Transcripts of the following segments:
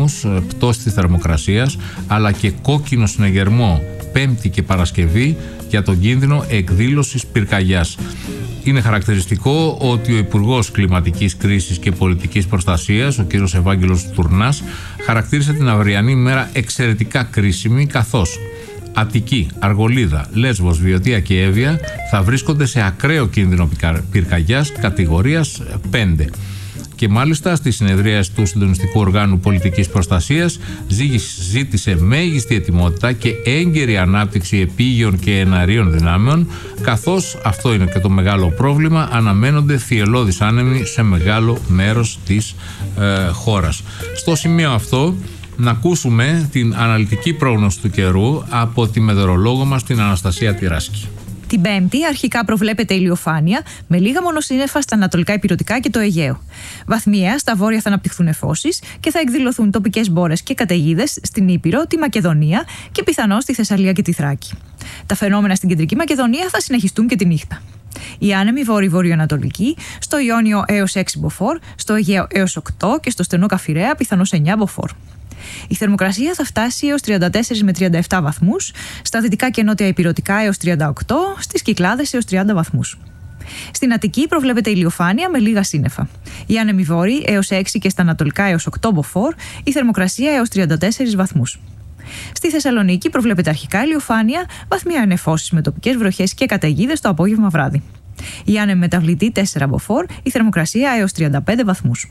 βαθμούς, πτώση της θερμοκρασίας, αλλά και κόκκινο συναγερμό Πέμπτη και Παρασκευή για τον κίνδυνο εκδήλωσης πυρκαγιάς. Είναι χαρακτηριστικό ότι ο Υπουργός Κλιματικής Κρίσης και Πολιτικής Προστασίας, ο κ. Ευάγγελος Τουρνάς, χαρακτήρισε την αυριανή ημέρα εξαιρετικά κρίσιμη, καθώς Αττική, Αργολίδα, Λέσβος, Βιωτία και Εύβοια θα βρίσκονται σε ακραίο κίνδυνο πυρκαγιάς κατηγορίας 5. Και μάλιστα στη συνεδρία του Συντονιστικού Οργάνου Πολιτικής Προστασίας ζήτησε μέγιστη ετοιμότητα και έγκαιρη ανάπτυξη επίγειων και εναρίων δυνάμεων, καθώς αυτό είναι και το μεγάλο πρόβλημα, αναμένονται θυελλώδεις άνεμοι σε μεγάλο μέρος της χώρας. Στο σημείο αυτό να ακούσουμε την αναλυτική πρόγνωση του καιρού από τη μετεωρολόγο μας, την Αναστασία Τυράσκη. Την Πέμπτη αρχικά προβλέπεται ηλιοφάνεια με λίγα μονοσύννεφα στα ανατολικά ηπειρωτικά και το Αιγαίο. Βαθμιαία στα βόρεια θα αναπτυχθούν νεφώσεις και θα εκδηλωθούν τοπικές μπόρες και καταιγίδες στην Ήπειρο, τη Μακεδονία και πιθανώς στη Θεσσαλία και τη Θράκη. Τα φαινόμενα στην κεντρική Μακεδονία θα συνεχιστούν και τη νύχτα. Οι άνεμοι βόρειο-βορειοανατολικοί, στο Ιόνιο έως 6 μποφόρ, στο Αιγαίο έως 8 και στο στενό Καφιρέα πιθανώς 9 μποφόρ. Η θερμοκρασία θα φτάσει έως 34 με 37 βαθμούς, στα δυτικά και νότια ηπειρωτικά έως 38, στις Κυκλάδες έως 30 βαθμούς. Στην Αττική προβλέπεται ηλιοφάνεια με λίγα σύννεφα. Οι άνεμοι βόρειοι έως 6 και στα ανατολικά έως 8 μποφόρ, η θερμοκρασία έως 34 βαθμούς. Στη Θεσσαλονίκη προβλέπεται αρχικά ηλιοφάνεια, βαθμιαία νεφώσεις με τοπικές βροχές και καταιγίδες το απόγευμα βράδυ. Οι άνεμοι μεταβλητοί 4 μποφόρ, η θερμοκρασία έως 35 βαθμούς.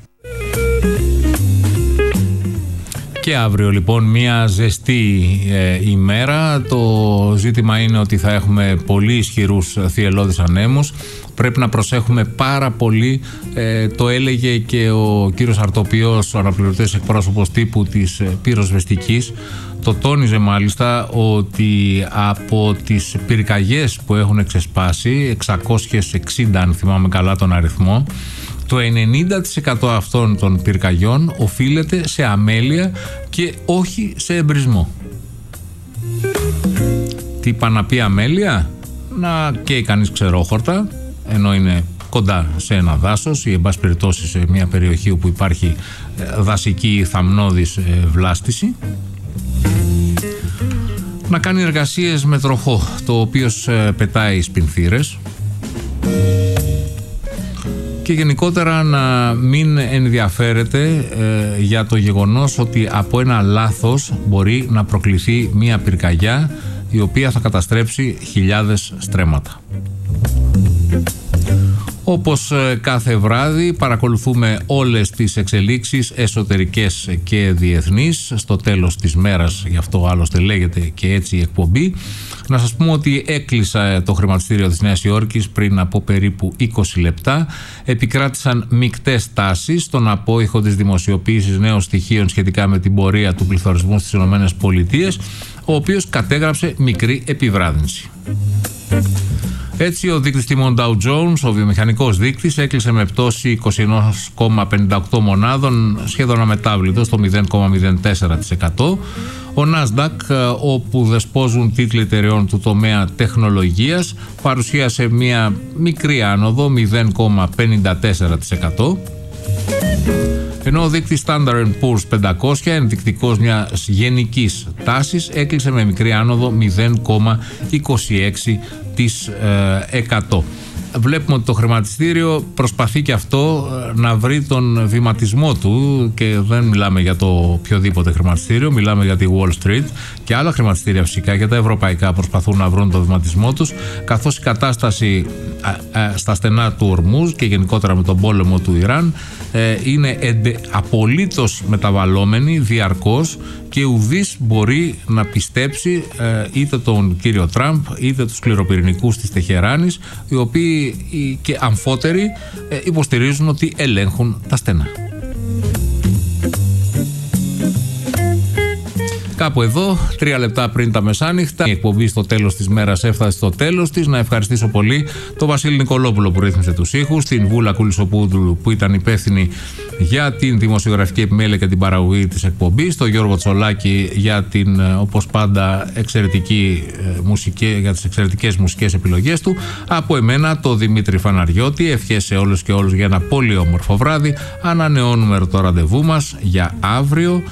Και αύριο λοιπόν μια ζεστή ημέρα. Το ζήτημα είναι ότι θα έχουμε πολύ ισχυρούς θυελλώδεις ανέμους. Πρέπει να προσέχουμε πάρα πολύ, το έλεγε και ο κύριος Αρτοπιός, ο αναπληρωτής εκπρόσωπος τύπου της πυροσβεστικής. Το τόνιζε μάλιστα ότι από τις πυρκαγιές που έχουν ξεσπάσει, 660 αν θυμάμαι καλά τον αριθμό, το 90% αυτών των πυρκαγιών οφείλεται σε αμέλεια και όχι σε εμπρισμό. Τι είπα να πει αμέλεια? Να καίει κανείς ξερόχορτα, ενώ είναι κοντά σε ένα δάσος ή εν πάση περιπτώσει σε μια περιοχή όπου υπάρχει δασική θαμνώδης βλάστηση. Να κάνει εργασίες με τροχό, το οποίος πετάει σπινθήρες. Και γενικότερα να μην ενδιαφέρεται για το γεγονός ότι από ένα λάθος μπορεί να προκληθεί μια πυρκαγιά η οποία θα καταστρέψει χιλιάδες στρέμματα. Όπως κάθε βράδυ παρακολουθούμε όλες τις εξελίξεις εσωτερικές και διεθνείς στο τέλος της μέρας, γι' αυτό άλλωστε λέγεται και έτσι η εκπομπή. Να σας πούμε ότι έκλεισα το χρηματιστήριο της Νέας Υόρκης πριν από περίπου 20 λεπτά. Επικράτησαν μεικτές τάσεις στον απόϊχο της δημοσιοποίησης νέων στοιχείων σχετικά με την πορεία του πληθωρισμού στις ΗΠΑ, ο οποίος κατέγραψε μικρή επιβράδυνση. Έτσι, ο δείκτης τιμών Dow Jones, ο βιομηχανικός δείκτης, έκλεισε με πτώση 21,58 μονάδων, σχεδόν αμετάβλητο στο 0,04%. Ο Nasdaq, όπου δεσπόζουν τίτλοι εταιρεών του τομέα τεχνολογίας, παρουσίασε μια μικρή άνοδο 0,54%. Ενώ ο δείκτης Standard & Poor's 500, ενδεικτικός μιας γενικής τάσης, έκλεισε με μικρή άνοδο 0,26%. Βλέπουμε ότι το χρηματιστήριο προσπαθεί και αυτό να βρει τον βηματισμό του, και δεν μιλάμε για το οποιοδήποτε χρηματιστήριο, μιλάμε για τη Wall Street και άλλα χρηματιστήρια φυσικά, και τα ευρωπαϊκά προσπαθούν να βρουν τον βηματισμό τους, καθώς η κατάσταση στα στενά του Ορμούζ και γενικότερα με τον πόλεμο του Ιράν είναι απολύτως μεταβαλλόμενη διαρκώς, και ουδής μπορεί να πιστέψει είτε τον κύριο Τραμπ είτε τους σκληροπυρηνικούς της Τεχεράνης, οι οποίοι και αμφότεροι υποστηρίζουν ότι ελέγχουν τα στενά. Κάπου εδώ, 3 λεπτά πριν τα μεσάνυχτα, η εκπομπή στο τέλος της μέρας έφτασε στο τέλος της. Να ευχαριστήσω πολύ τον Βασίλη Νικολόπουλο που ρύθμισε τους ήχους, την Βούλα Κουλισοπούδουλου που ήταν υπεύθυνη για την δημοσιογραφική επιμέλεια και την παραγωγή της εκπομπής, τον Γιώργο Τσολάκη για την, όπως πάντα, εξαιρετική μουσική, για τις εξαιρετικές μουσικές επιλογές του. Από εμένα, το Δημήτρη Φαναριώτη, ευχές σε όλους και όλους για ένα πολύ όμορφο βράδυ. Ανανεώνουμε το ραντεβού μας για αύριο